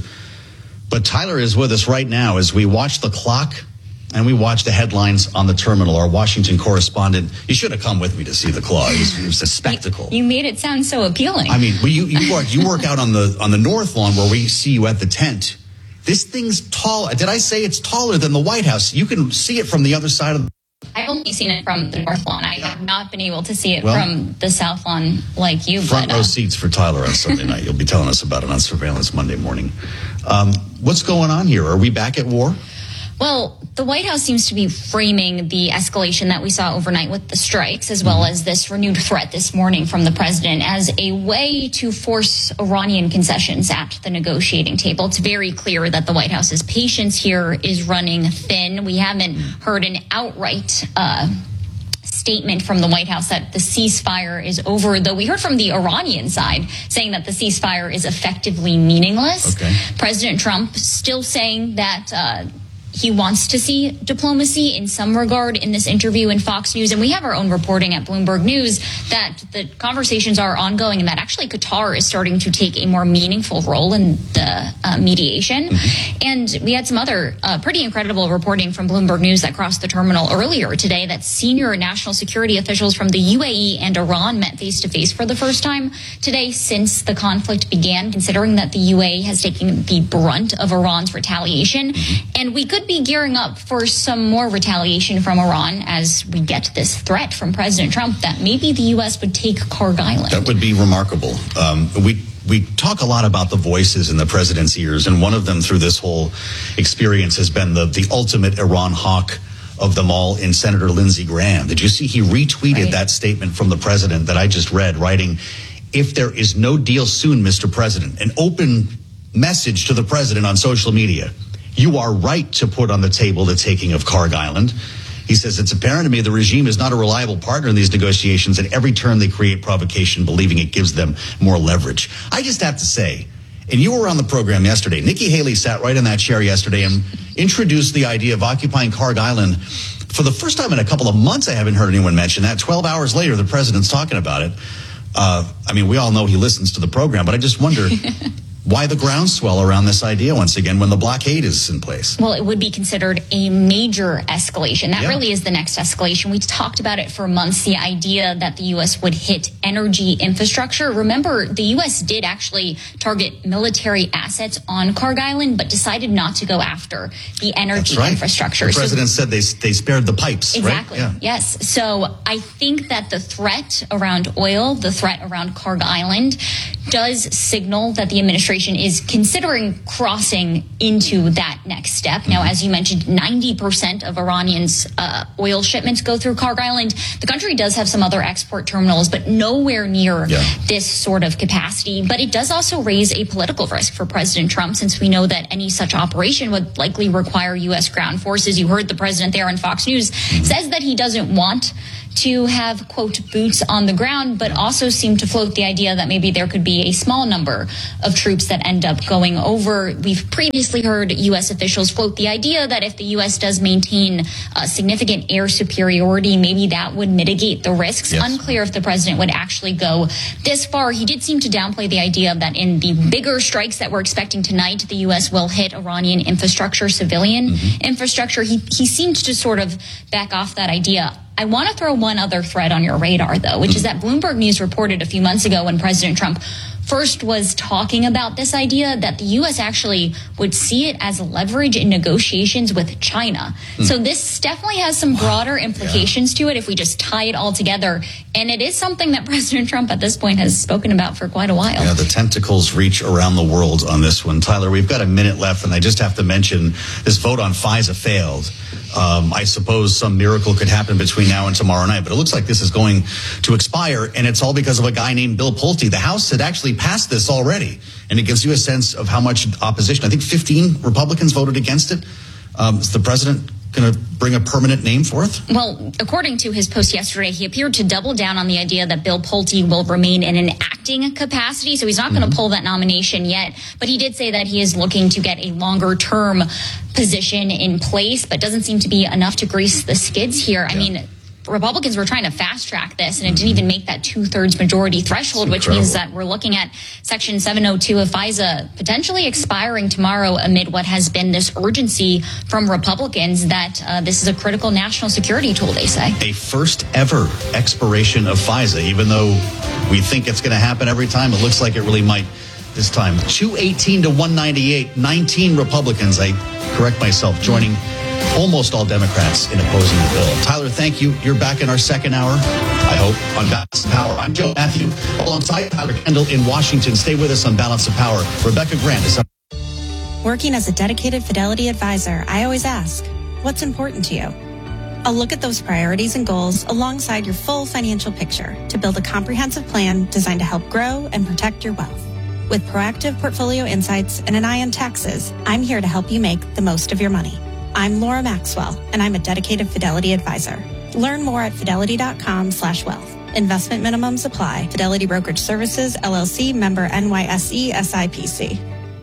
But Tyler is with us right now as we watch the clock and we watch the headlines on the terminal. Our Washington correspondent, you should have come with me to see the claw. It was, it was a spectacle. You made it sound so appealing. I mean, well, you, you, work, you work out on the on the north lawn where we see you at the tent. This thing's tall. Did I say it's taller than the White House? You can see it from the other side of the... I've only seen it from the north lawn. I have not been able to see it Well, from the south lawn like you. Front but, row uh, seats for Tyler on Sunday night. You'll be telling us about it on Surveillance Monday morning. Um, what's going on here? Are we back at war? Well, the White House seems to be framing the escalation that we saw overnight with the strikes, as well as this renewed threat this morning from the president, as a way to force Iranian concessions at the negotiating table. It's very clear that the White House's patience here is running thin. We haven't heard an outright uh, statement from the White House that the ceasefire is over, though we heard from the Iranian side saying that the ceasefire is effectively meaningless. Okay. President Trump still saying that uh, he wants to see diplomacy in some regard in this interview in Fox News. And we have our own reporting at Bloomberg News that the conversations are ongoing and that actually Qatar is starting to take a more meaningful role in the uh, mediation. Mm-hmm. And we had some other uh, pretty incredible reporting from Bloomberg News that crossed the terminal earlier today that senior national security officials from the U A E and Iran met face to face for the first time today since the conflict began, considering that the U A E has taken the brunt of Iran's retaliation. Mm-hmm. And we could be gearing up for some more retaliation from Iran as we get this threat from President Trump that maybe the U S would take Karg Island. That would be remarkable. Um, we we talk a lot about the voices in the president's ears, and one of them through this whole experience has been the, the ultimate Iran hawk of them all in Senator Lindsey Graham. Did you see he retweeted right. that statement from the president that I just read, writing, "If there is no deal soon, Mister President," an open message to the president on social media. You are right to put on the table the taking of Karg Island. He says, it's apparent to me the regime is not a reliable partner in these negotiations, and every turn they create provocation, believing it gives them more leverage. I just have to say, and you were on the program yesterday, Nikki Haley sat right in that chair yesterday and introduced the idea of occupying Karg Island. For the first time in a couple of months, I haven't heard anyone mention that. twelve hours later, the president's talking about it. Uh, I mean, we all know he listens to the program, but I just wonder... why the groundswell around this idea once again when the blockade is in place? Well, it would be considered a major escalation. That Yeah. really is the next escalation. We talked about it for months, the idea that the U S would hit energy infrastructure. Remember, the U S did actually target military assets on Kharg Island, but decided not to go after the energy That's right. infrastructure. The So- president said they they spared the pipes, Exactly. right? Yeah. Yes. So I think that the threat around oil, the threat around Kharg Island, does signal that the administration is considering crossing into that next step. Now, as you mentioned, ninety percent of Iranians' uh, oil shipments go through Kharg Island. The country does have some other export terminals, but nowhere near Yeah. this sort of capacity. But it does also raise a political risk for President Trump, since we know that any such operation would likely require U S ground forces. You heard the president there on Fox News says that he doesn't want to have, quote, boots on the ground, but also seemed to float the idea that maybe there could be a small number of troops that end up going over. We've previously heard U S officials float the idea that if the U S does maintain uh, significant air superiority, maybe that would mitigate the risks. Yes. Unclear if the president would actually go this far. He did seem to downplay the idea that in the bigger strikes that we're expecting tonight, the U S will hit Iranian infrastructure, civilian Mm-hmm. infrastructure. He, he seemed to sort of back off that idea. I want to throw one other thread on your radar, though, which is that Bloomberg News reported a few months ago when President Trump first was talking about this idea that the U S actually would see it as leverage in negotiations with China. Mm. So this definitely has some broader implications to it if we just tie it all together. And it is something that President Trump at this point has spoken about for quite a while. Yeah, the tentacles reach around the world on this one. Tyler, we've got a minute left, and I just have to mention this vote on FISA failed. Um, I suppose some miracle could happen between now and tomorrow night, but it looks like this is going to expire, and it's all because of a guy named Bill Pulte. The House had actually passed this already, and it gives you a sense of how much opposition. I think fifteen Republicans voted against it. Um, is the president going to bring a permanent name forth? Well, according to his post yesterday, he appeared to double down on the idea that Bill Pulte will remain in an acting capacity. So he's not mm-hmm. going to pull that nomination yet. But he did say that he is looking to get a longer term position in place, but doesn't seem to be enough to grease the skids here. Yeah. I mean, Republicans were trying to fast track this, and it didn't even make that two-thirds majority threshold, which means that we're looking at Section seven oh two of FISA potentially expiring tomorrow amid what has been this urgency from Republicans that uh, this is a critical national security tool, they say. A first ever expiration of FISA, even though we think it's going to happen every time, it looks like it really might this time. two eighteen to one ninety-eight, nineteen Republicans, I correct myself, joining almost all Democrats in opposing the bill. Tyler, thank you. You're back in our second hour, I hope, on Balance of Power. I'm Joe Matthew, alongside Tyler Kendall in Washington. Stay with us on Balance of Power. Rebecca Grant is up. Working as a dedicated Fidelity advisor, I always ask, what's important to you? I'll look at those priorities and goals alongside your full financial picture to build a comprehensive plan designed to help grow and protect your wealth. With proactive portfolio insights and an eye on taxes, I'm here to help you make the most of your money. I'm Laura Maxwell, and I'm a dedicated Fidelity advisor. Learn more at fidelity.com slash wealth. Investment minimums apply. Fidelity Brokerage Services, L L C, member N Y S E, S I P C.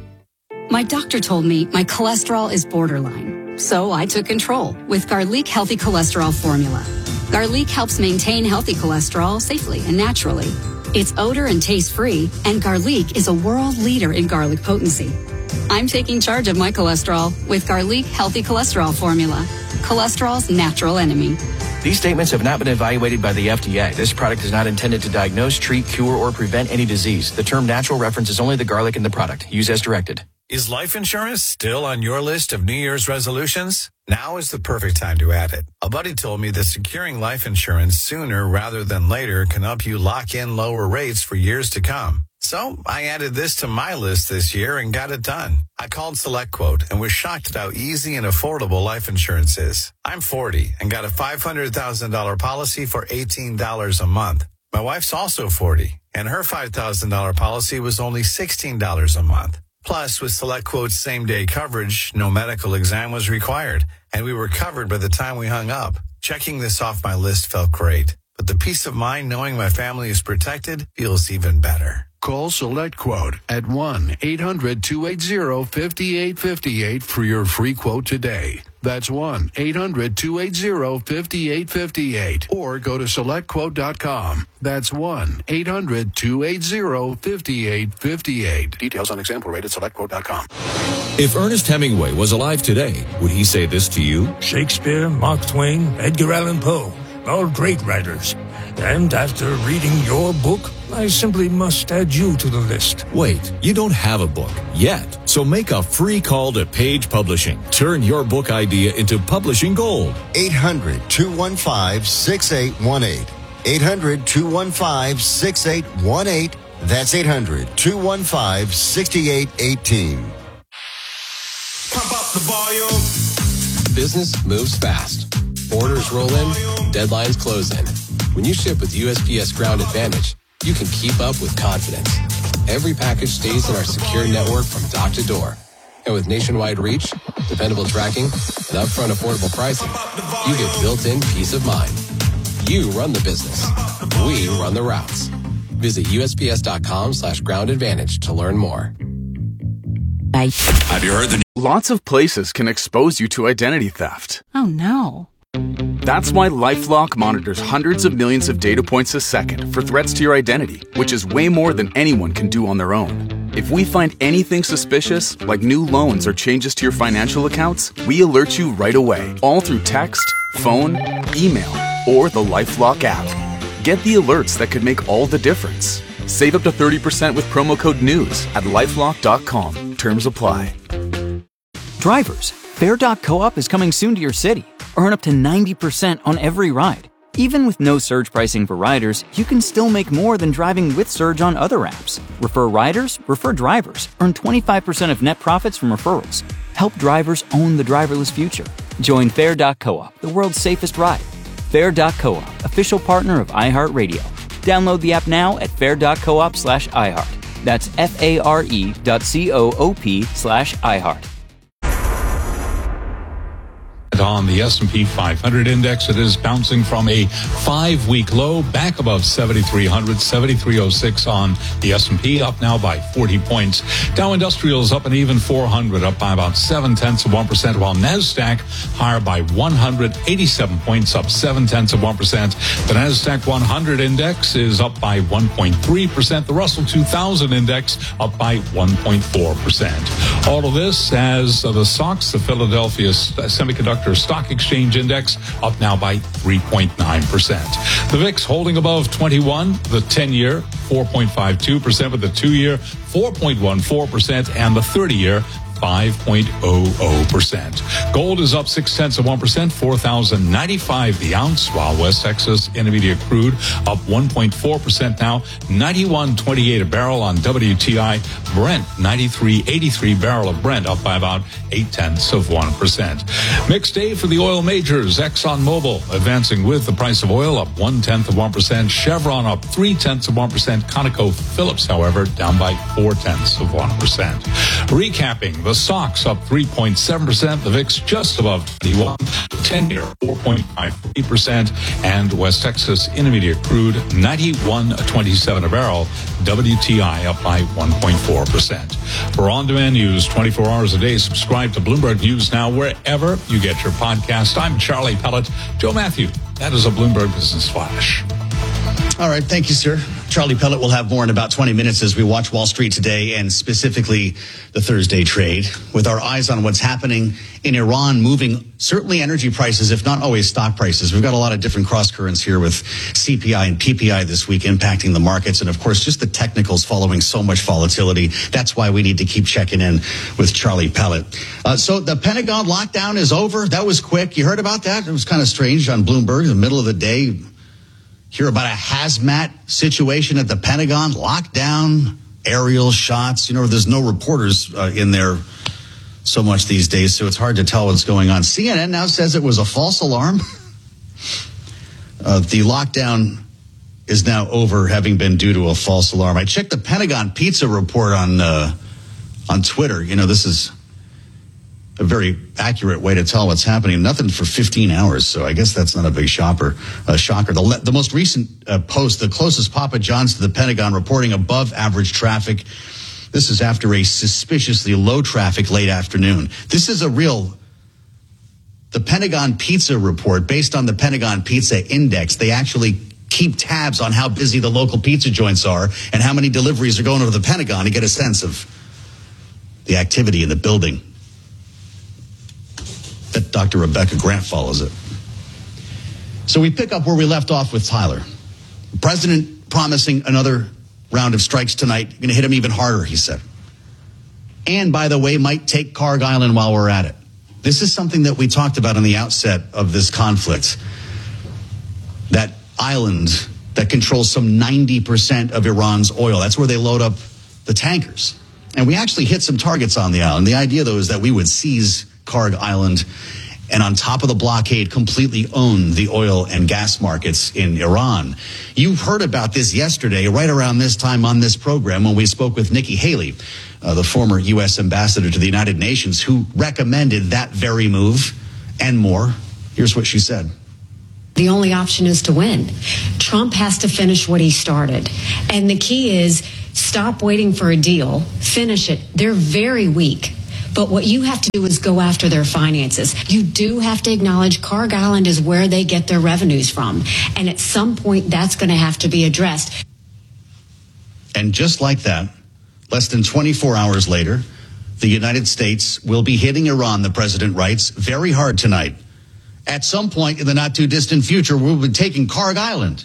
My doctor told me my cholesterol is borderline, so I took control with Garlic Healthy Cholesterol Formula. Garlic helps maintain healthy cholesterol safely and naturally. It's odor and taste-free, and Garlic is a world leader in garlic potency. I'm taking charge of my cholesterol with Garlic Healthy Cholesterol Formula, cholesterol's natural enemy. These statements have not been evaluated by the F D A. This product is not intended to diagnose, treat, cure, or prevent any disease. The term natural references only the garlic in the product. Use as directed. Is life insurance still on your list of New Year's resolutions? Now is the perfect time to add it. A buddy told me that securing life insurance sooner rather than later can help you lock in lower rates for years to come. So I added this to my list this year and got it done. I called SelectQuote and was shocked at how easy and affordable life insurance is. I'm forty and got a five hundred thousand dollars policy for eighteen dollars a month. My wife's also forty and her five thousand dollars policy was only sixteen dollars a month. Plus, with SelectQuote's same-day coverage, no medical exam was required, and we were covered by the time we hung up. Checking this off my list felt great, but the peace of mind knowing my family is protected feels even better. Call SelectQuote at one eight hundred two eight zero five eight five eight for your free quote today. That's one eight hundred two eight zero five eight five eight. Or go to select quote dot com. That's one eight hundred two eight zero five eight five eight. Details on example rate at select quote dot com. If Ernest Hemingway was alive today, would he say this to you? Shakespeare, Mark Twain, Edgar Allan Poe, all great writers. And after reading your book, I simply must add you to the list. Wait, you don't have a book yet. So make a free call to Page Publishing. Turn your book idea into publishing gold. eight hundred two one five six eight one eight. eight hundred two one five six eight one eight. That's eight hundred two one five six eight one eight. Pump up the volume. Business moves fast. Orders roll in, deadlines close in. When you ship with U S P S Ground Advantage, you can keep up with confidence. Every package stays in our secure network from dock to door. And with nationwide reach, dependable tracking, and upfront affordable pricing, you get built-in peace of mind. You run the business. We run the routes. Visit U S P S dot com slash ground advantage to learn more. Have you heard the Lots of places can expose you to identity theft. Oh no. That's why LifeLock monitors hundreds of millions of data points a second for threats to your identity, which is way more than anyone can do on their own. If we find anything suspicious, like new loans or changes to your financial accounts, we alert you right away, all through text, phone, email, or the LifeLock app. Get the alerts that could make all the difference. Save up to thirty percent with promo code NEWS at lifelock dot com. Terms apply. Drivers, Fare dot coop is coming soon to your city. Earn up to ninety percent on every ride. Even with no surge pricing for riders, you can still make more than driving with Surge on other apps. Refer riders, refer drivers. Earn twenty-five percent of net profits from referrals. Help drivers own the driverless future. Join Fare dot coop, the world's safest ride. Fare dot coop, official partner of iHeartRadio. Download the app now at fare dot coop slash iHeart. That's F-A-R-E dot C-O-O-P slash iHeart. On the S and P five hundred index, it is bouncing from a five-week low back above seventy-three hundred, seventy-three oh six on the S and P, up now by forty points. Dow Industrials up an even four hundred, up by about seven tenths of one percent, while NASDAQ higher by one hundred eighty-seven points, up seven tenths of one percent. The NASDAQ one hundred index is up by one point three percent. The Russell two thousand index up by one point four percent. All of this as the S O X, the Philadelphia Semiconductor Stock Exchange Index, up now by three point nine percent. The V I X holding above twenty-one, the ten-year four point five two percent, with the two-year four point one four percent, and the thirty-year five point zero zero percent. Gold is up six tenths of one percent, four thousand ninety-five the ounce, while West Texas Intermediate crude up one point four percent now, ninety-one twenty-eight a barrel on W T I. Brent ninety-three eighty-three barrel of Brent, up by about eight tenths of one percent. Mixed day for the oil majors. ExxonMobil advancing with the price of oil up one tenth of one percent. Chevron up three tenths of one percent. ConocoPhillips, however, down by four tenths of one percent. Recapping, the S O X up three point seven percent. The V I X just above twenty-one. ten-year four point five three percent. And West Texas Intermediate crude ninety-one twenty-seven a barrel. W T I up by one point four percent. For on-demand news twenty-four hours a day, subscribe to Bloomberg News Now wherever you get your podcast. I'm Charlie Pellet. Joe Matthew, that is a Bloomberg Business Flash. All right. Thank you, sir. Charlie Pellet will have more in about twenty minutes as we watch Wall Street today, and specifically the Thursday trade, with our eyes on what's happening in Iran, moving certainly energy prices, if not always stock prices. We've got a lot of different cross currents here with C P I and P P I this week impacting the markets. And of course, just the technicals following so much volatility. That's why we need to keep checking in with Charlie Pellet. Uh, so the Pentagon lockdown is over. That was quick. You heard about that? It was kind of strange on Bloomberg in the middle of the day. Hear about a hazmat situation at the Pentagon, lockdown, aerial shots. You know, there's no reporters uh, in there so much these days, so it's hard to tell what's going on. C N N now says it was a false alarm. uh, the lockdown is now over, having been due to a false alarm. I checked the Pentagon Pizza report on uh, on Twitter. You know, this is a very accurate way to tell what's happening. Nothing for fifteen hours, so I guess that's not a big shopper, uh, shocker. The, the most recent uh, post, the closest Papa John's to the Pentagon, reporting above average traffic. This is after a suspiciously low traffic late afternoon. This is a real the Pentagon Pizza report, based on the Pentagon Pizza Index, they actually keep tabs on how busy the local pizza joints are and how many deliveries are going over the Pentagon to get a sense of the activity in the building. That Doctor Rebecca Grant follows it. So we pick up where we left off with Tyler. The president promising another round of strikes tonight. Going to hit him even harder, he said. And, by the way, might take Karg Island while we're at it. This is something that we talked about in the outset of this conflict. That island that controls some ninety percent of Iran's oil. That's where they load up the tankers. And we actually hit some targets on the island. The idea, though, is that we would seize Karg Island and on top of the blockade completely own the oil and gas markets in Iran. You heard about this yesterday, right around this time on this program, when we spoke with Nikki Haley, uh, the former U S ambassador to the United Nations, who recommended that very move and more. Here's what she said. The only option is to win. Trump has to finish what he started. And the key is stop waiting for a deal, finish it. They're very weak. But what you have to do is go after their finances. You do have to acknowledge Karg Island is where they get their revenues from. And at some point, that's going to have to be addressed. And just like that, less than twenty-four hours later, the United States will be hitting Iran, the president writes, very hard tonight. At some point in the not-too-distant future, we'll be taking Karg Island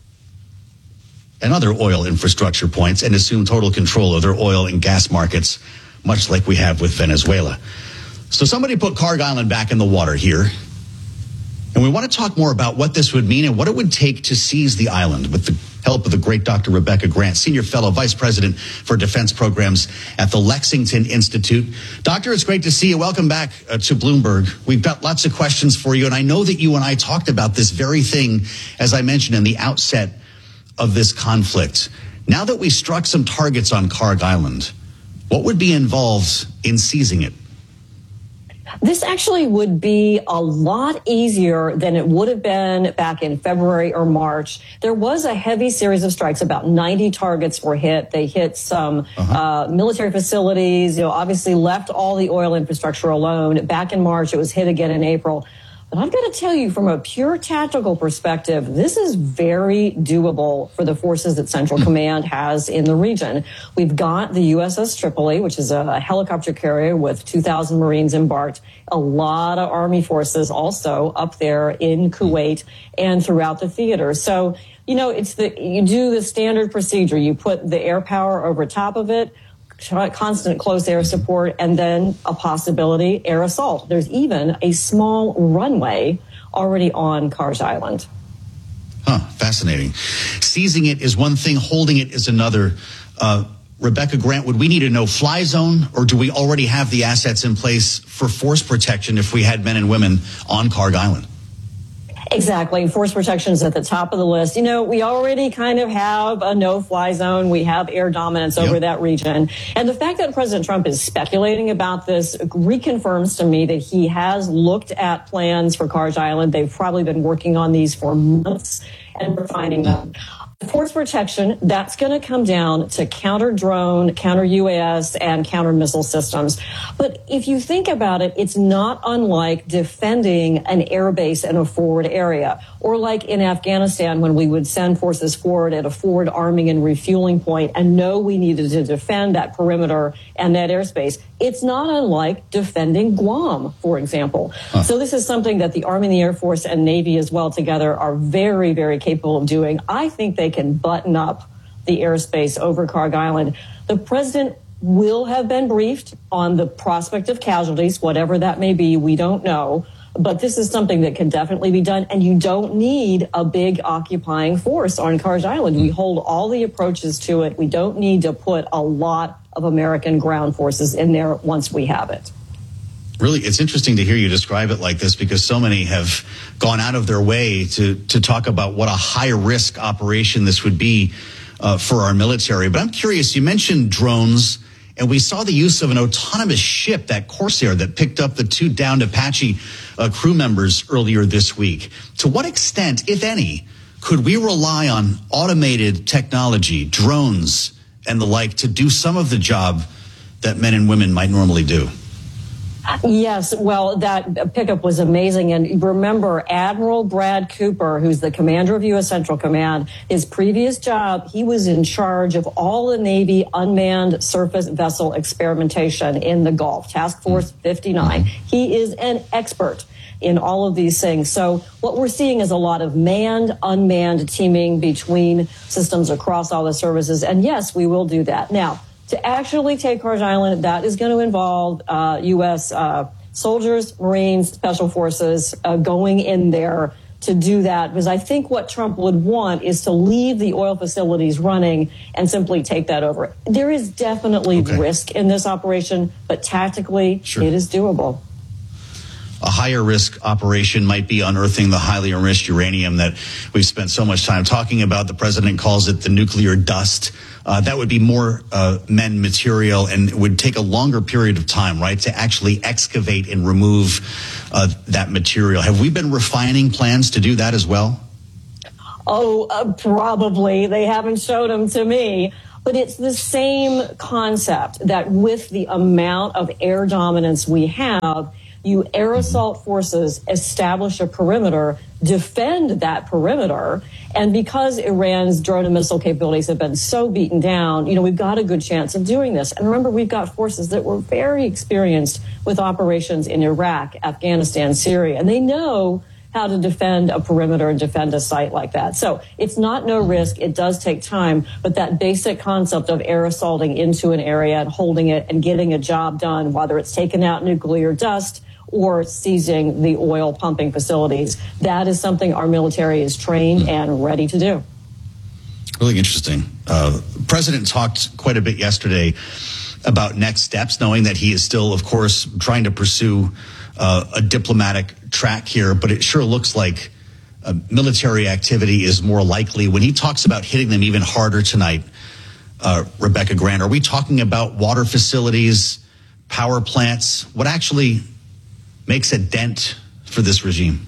and other oil infrastructure points and assume total control of their oil and gas markets, much like we have with Venezuela. So somebody put Karg Island back in the water here. And we want to talk more about what this would mean and what it would take to seize the island with the help of the great Doctor Rebecca Grant, Senior Fellow, Vice President for Defense Programs at the Lexington Institute. Doctor, it's great to see you. Welcome back uh, to Bloomberg. We've got lots of questions for you, and I know that you and I talked about this very thing, as I mentioned in the outset of this conflict. Now that we struck some targets on Karg Island, what would be involved in seizing it? This actually would be a lot easier than it would have been back in February or March. There was a heavy series of strikes. About ninety targets were hit. They hit some uh-huh. uh, military facilities, you know, obviously left all the oil infrastructure alone. Back in March, it was hit again in April. But I've got to tell you, from a pure tactical perspective, this is very doable for the forces that Central Command has in the region. We've got the U S S Tripoli, which is a helicopter carrier with two thousand Marines embarked, a lot of Army forces also up there in Kuwait and throughout the theater. So, you know, it's the you do the standard procedure. You put the air power over top of it, constant close air support, and then a possibility air assault. There's even a small runway already on Karg Island. Huh, fascinating. Seizing it is one thing, holding it is another. Uh, Rebecca Grant, would we need a no-fly zone, or do we already have the assets in place for force protection if we had men and women on Karg Island? Exactly. Force protection is at the top of the list. You know, we already kind of have a no-fly zone. We have air dominance over yep. that region. And the fact that President Trump is speculating about this reconfirms to me that he has looked at plans for Karg Island. They've probably been working on these for months and refining them. Force protection, that's going to come down to counter-drone, counter-U A S, and counter-missile systems. But if you think about it, it's not unlike defending an airbase in a forward area, or like in Afghanistan when we would send forces forward at a forward arming and refueling point and know we needed to defend that perimeter and that airspace. It's not unlike defending Guam, for example. Huh. So this is something that the Army and the Air Force and Navy as well together are very, very capable of doing. I think they can button up the airspace over Karg Island. The president will have been briefed on the prospect of casualties, whatever that may be, we don't know. But this is something that can definitely be done, and you don't need a big occupying force on Karg Island. We hold all the approaches to it. We don't need to put a lot of American ground forces in there once we have it. Really, it's interesting to hear you describe it like this, because so many have gone out of their way to to talk about what a high-risk operation this would be uh, for our military. But I'm curious, you mentioned drones, and we saw the use of an autonomous ship, that Corsair, that picked up the two downed Apache uh, crew members earlier this week. To what extent, if any, could we rely on automated technology, drones, and the like to do some of the job that men and women might normally do? Yes, well, that pickup was amazing. And remember, Admiral Brad Cooper, who's the commander of U S Central Command, his previous job, he was in charge of all the Navy unmanned surface vessel experimentation in the Gulf, Task Force fifty-nine. He is an expert in all of these things. So what we're seeing is a lot of manned, unmanned teaming between systems across all the services. And yes, we will do that. Now, to actually take Carthage Island, that is going to involve uh, U S uh, soldiers, Marines, Special Forces uh, going in there to do that, because I think what Trump would want is to leave the oil facilities running and simply take that over. There is definitely okay. risk in this operation, but tactically, sure. it is doable. A higher risk operation might be unearthing the highly enriched uranium that we've spent so much time talking about. The president calls it the nuclear dust. Uh, that would be more uh, men material and would take a longer period of time, right, to actually excavate and remove uh, that material. Have we been refining plans to do that as well? Oh, uh, probably. They haven't showed them to me. But it's the same concept that with the amount of air dominance we have, you air assault forces establish a perimeter, defend that perimeter. And because Iran's drone and missile capabilities have been so beaten down, you know, we've got a good chance of doing this. And remember, we've got forces that were very experienced with operations in Iraq, Afghanistan, Syria, and they know how to defend a perimeter and defend a site like that. So it's not no risk. It does take time. But that basic concept of air assaulting into an area and holding it and getting a job done, whether it's taking out nuclear dust or seizing the oil pumping facilities, that is something our military is trained and ready to do. Really interesting. Uh, the president talked quite a bit yesterday about next steps, knowing that he is still, of course, trying to pursue uh, a diplomatic track here, but it sure looks like uh, military activity is more likely. When he talks about hitting them even harder tonight, uh, Rebecca Grant, are we talking about water facilities, power plants? What actually makes a dent for this regime?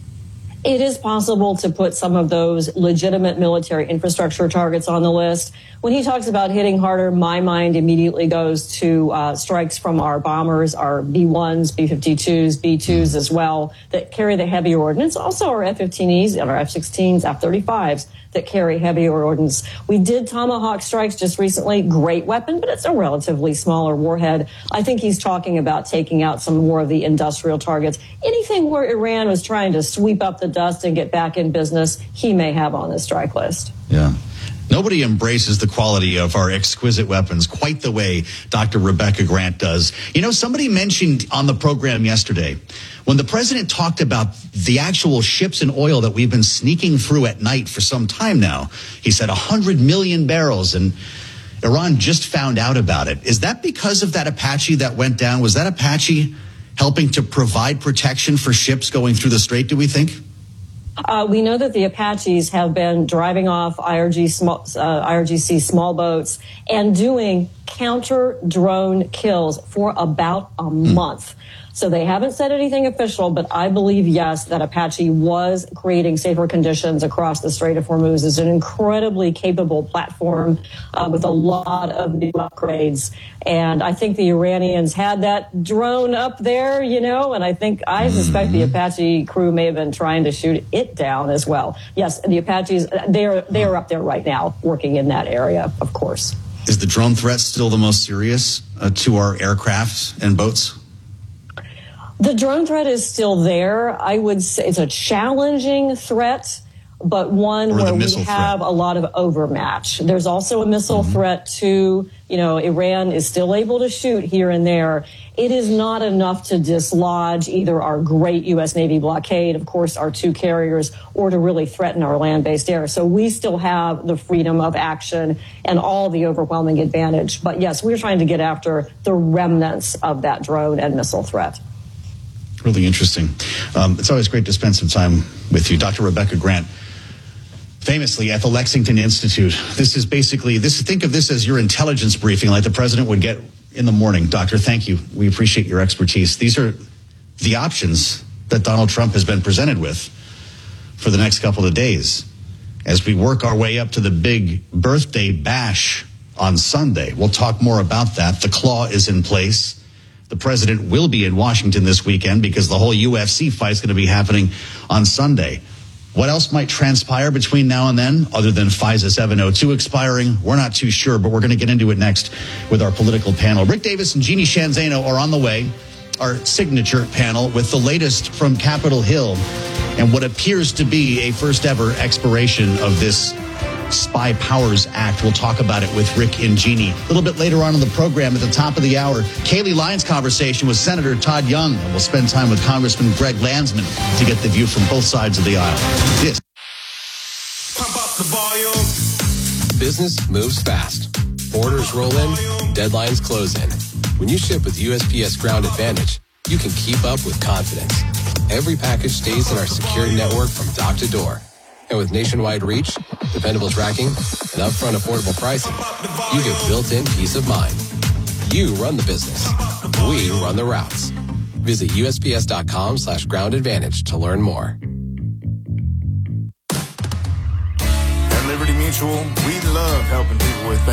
It is possible to put some of those legitimate military infrastructure targets on the list. When he talks about hitting harder, my mind immediately goes to uh, strikes from our bombers, our B ones, B fifty-twos, B twos as well, that carry the heavier ordnance. Also our F fifteen Es and our F sixteens, F thirty-fives that carry heavier ordnance. We did Tomahawk strikes just recently. Great weapon, but it's a relatively smaller warhead. I think he's talking about taking out some more of the industrial targets. Anything where Iran was trying to sweep up the dust and get back in business, he may have on the strike list. Yeah. Nobody embraces the quality of our exquisite weapons quite the way Doctor Rebecca Grant does. You know, somebody mentioned on the program yesterday, when the president talked about the actual ships and oil that we've been sneaking through at night for some time now, he said one hundred million barrels, and Iran just found out about it. Is that because of that Apache that went down? Was that Apache helping to provide protection for ships going through the strait, do we think? Uh, we know that the Apaches have been driving off I R G small, uh, I R G C small boats and doing counter drone kills for about a month. So they haven't said anything official, but I believe, yes, that Apache was creating safer conditions across the Strait of Hormuz. It's an incredibly capable platform uh, with a lot of new upgrades. And I think the Iranians had that drone up there, you know, and I think, I suspect the Apache crew may have been trying to shoot it down as well. Yes, the Apaches, they're, they're up there right now working in that area, of course. Is the drone threat still the most serious uh, to our aircraft and boats? The drone threat is still there. I would say it's a challenging threat, but one where we have a lot of overmatch. There's also a missile mm-hmm. threat too. You know, Iran is still able to shoot here and there. It is not enough to dislodge either our great U S Navy blockade, of course, our two carriers, or to really threaten our land-based air. So we still have the freedom of action and all the overwhelming advantage. But yes, we're trying to get after the remnants of that drone and missile threat. Really interesting. Um, it's always great to spend some time with you. Doctor Rebecca Grant, famously at the Lexington Institute. This is basically, this. think of this as your intelligence briefing like the president would get in the morning. Doctor, thank you. We appreciate your expertise. These are the options that Donald Trump has been presented with for the next couple of days as we work our way up to the big birthday bash on Sunday. We'll talk more about that. The claw is in place. The president will be in Washington this weekend because the whole U F C fight is going to be happening on Sunday. What else might transpire between now and then, other than FISA seven oh two expiring? We're not too sure, but we're going to get into it next with our political panel. Rick Davis and Jeannie Shanzano are on the way, our signature panel, with the latest from Capitol Hill and what appears to be a first ever expiration of this Spy Powers Act. We'll talk about it with Rick and Jeannie. A little bit later on in the program, at the top of the hour, Kaylee Lyons' conversation with Senator Todd Young, and we'll spend time with Congressman Greg Landsman to get the view from both sides of the aisle. This. Pump up the volume. Business moves fast. Orders roll in, deadlines close in. When you ship with U S P S Ground Advantage, you can keep up with confidence. Every package stays in our secure network from dock to door. And with nationwide reach, dependable tracking, and upfront affordable pricing, you get built-in peace of mind. You run the business. We run the routes. Visit USPS.com slash ground advantage to learn more. At Liberty Mutual, we love helping people with things.